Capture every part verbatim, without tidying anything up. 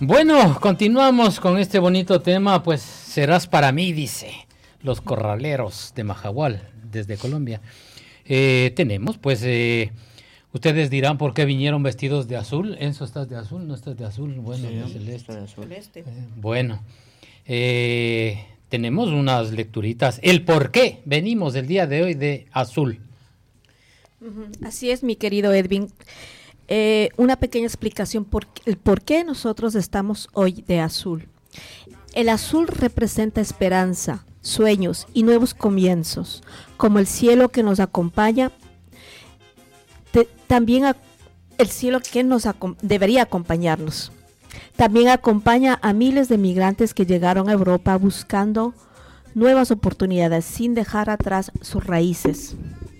Bueno, continuamos con este bonito tema, pues serás para mí, dice los corraleros de Majahual, desde Colombia. Eh, tenemos, pues, eh, ustedes dirán por qué vinieron vestidos de azul. Enzo, ¿estás de azul? ¿No estás de azul? Bueno, sí, de celeste. de azul. Eh, bueno, eh, tenemos unas lecturitas. El por qué venimos el día de hoy de azul. Así es, mi querido Edwin. Eh, una pequeña explicación por el por qué nosotros estamos hoy de azul. El azul representa esperanza, sueños y nuevos comienzos, como el cielo que nos acompaña. Te, también a, el cielo que nos debería acompañarnos. También acompaña a miles de migrantes que llegaron a Europa buscando nuevas oportunidades sin dejar atrás sus raíces.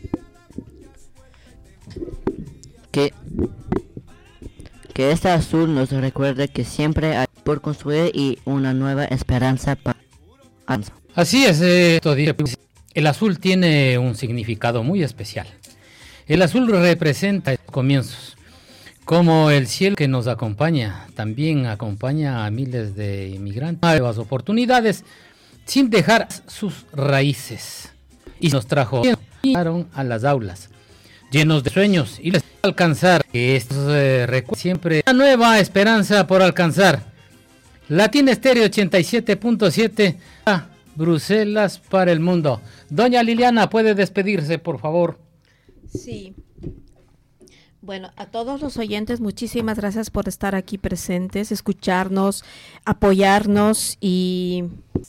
Que, que este azul nos recuerde que siempre hay por construir y una nueva esperanza para... Así es, eh, el azul tiene un significado muy especial. El azul representa comienzos, como el cielo que nos acompaña, también acompaña a miles de inmigrantes, nuevas oportunidades, sin dejar sus raíces. Y nos trajo a las aulas, llenos de sueños, y les alcanzar que estos eh, recuerdos siempre una nueva esperanza por alcanzar. Latina Estéreo ochenta y siete punto siete, Bruselas para el mundo. Doña Liliana, puede despedirse, por favor. Sí. Bueno, a todos los oyentes, muchísimas gracias por estar aquí presentes, escucharnos, apoyarnos y...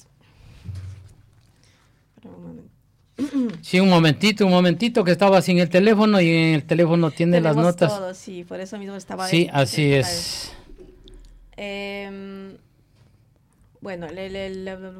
Sí, un momentito, un momentito que estaba sin el teléfono y en el teléfono tiene Tenemos las notas. Todo, sí, por eso mismo estaba. Sí, de, así de, es. Eh, bueno, le, le, le, le,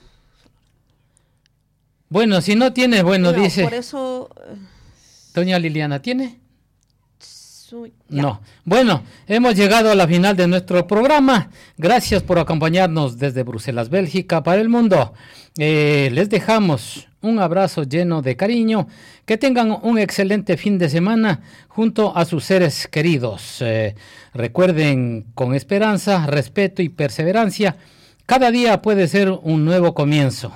bueno, si no tiene, bueno, no, dice. Por eso. Doña Liliana, ¿tiene? Su, no. Bueno, hemos llegado a la final de nuestro programa. Gracias por acompañarnos desde Bruselas, Bélgica, para el mundo. Eh, les dejamos un abrazo lleno de cariño. Que tengan un excelente fin de semana junto a sus seres queridos. Eh, recuerden, con esperanza, respeto y perseverancia, cada día puede ser un nuevo comienzo.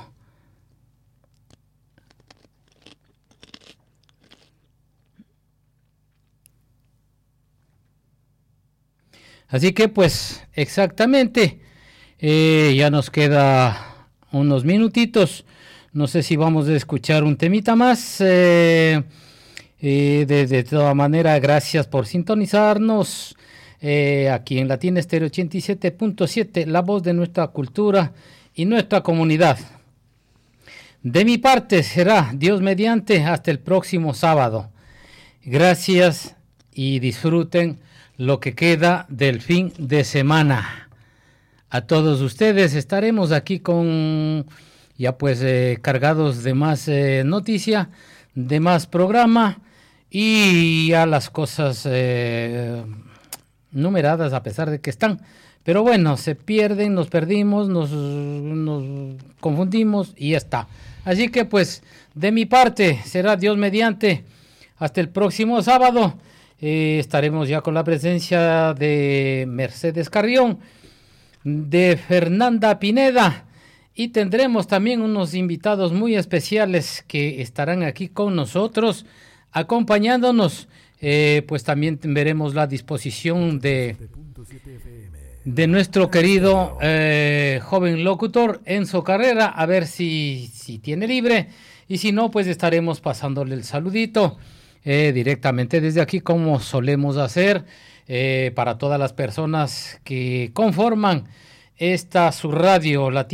Así que pues exactamente, eh, ya nos queda unos minutitos, no sé si vamos a escuchar un temita más, eh, eh, de, de toda manera gracias por sintonizarnos eh, aquí en Latina Estéreo ochenta y siete punto siete, la voz de nuestra cultura y nuestra comunidad. De mi parte será Dios mediante hasta el próximo sábado. Gracias y disfruten lo que queda del fin de semana. A todos ustedes estaremos aquí con ya pues eh, cargados de más eh, noticia, de más programa y ya las cosas eh, numeradas a pesar de que están. Pero bueno, se pierden, nos perdimos, nos, nos confundimos y ya está. Así que pues de mi parte será Dios mediante hasta el próximo sábado. Eh, estaremos ya con la presencia de Mercedes Carrión, de Fernanda Pineda y tendremos también unos invitados muy especiales que estarán aquí con nosotros acompañándonos. Eh, pues también veremos la disposición de, de nuestro querido eh, joven locutor Enzo Carrera, a ver si, si tiene libre y si no, pues estaremos pasándole el saludito. Eh, directamente desde aquí, como solemos hacer, eh, para todas las personas que conforman esta su radio Latina.